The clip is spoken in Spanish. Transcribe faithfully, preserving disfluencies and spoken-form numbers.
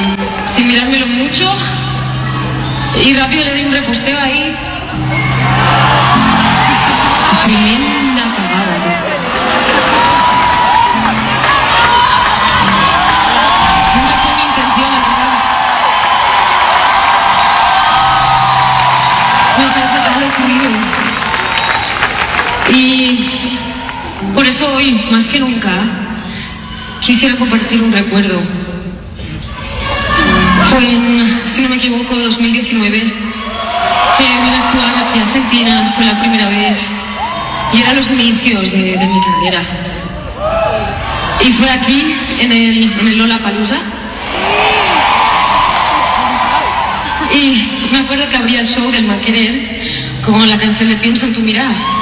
sin mirármelo mucho, y rápido le doy un reposteo ahí. Tremenda cagada, tío. Nunca fue mi intención, la verdad. Me sale fatal ocurrido. Y por eso hoy, más que nunca, quisiera compartir un recuerdo. Fue en, si no me equivoco, dos mil diecinueve, que vine a actuar aquí en Argentina, fue la primera vez, y eran los inicios de, de mi carrera. Y fue aquí, en el, en el Lollapalooza. Y me acuerdo que abría el show del Mal Querer con la canción de Pienso en tu mirada.